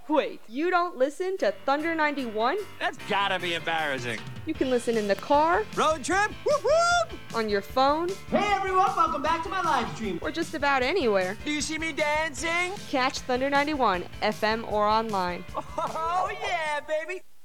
Wait, you don't listen to Thunder 91? That's gotta be embarrassing. You can listen in the car, Road trip? Whoop whoop! on your phone, Hey everyone, welcome back to my live stream. or just about anywhere. Do you see me dancing? Catch Thunder 91, FM or online. Oh yeah, baby!